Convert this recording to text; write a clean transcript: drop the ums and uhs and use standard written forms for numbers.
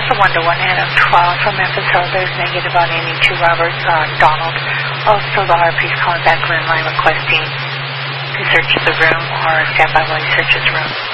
is a 1-to-1 Adam 12 from Memphis. There's negative on any to Robert Donald. Also, the RP is calling back landline requesting to search the room or stand by while he searches the room.